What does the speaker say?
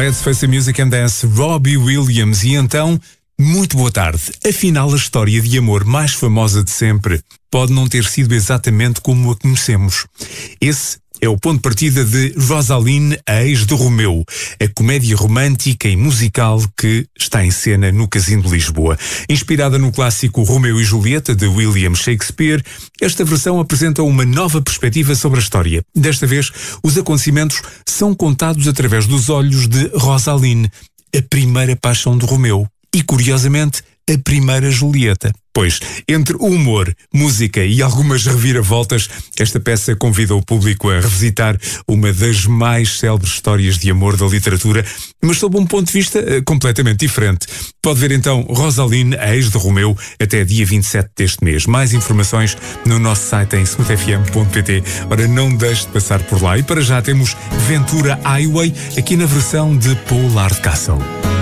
Let's Face the Music and Dance, Robbie Williams. E então, muito boa tarde. Afinal, a história de amor mais famosa de sempre pode não ter sido exatamente como a conhecemos. Esse é o ponto de partida de Rosaline, a ex de Romeu, a comédia romântica e musical que está em cena no Casino de Lisboa. Inspirada no clássico Romeu e Julieta, de William Shakespeare, esta versão apresenta uma nova perspectiva sobre a história. Desta vez, os acontecimentos são contados através dos olhos de Rosaline, a primeira paixão de Romeu e, curiosamente, a primeira Julieta. Pois, entre o humor, música e algumas reviravoltas, esta peça convida o público a revisitar uma das mais célebres histórias de amor da literatura, mas sob um ponto de vista completamente diferente. Pode ver então Rosaline, a ex de Romeu, até dia 27 deste mês. Mais informações no nosso site em smoothfm.pt. Ora, não deixe de passar por lá. E para já temos Ventura Highway, aqui na versão de Paul Hardcastle.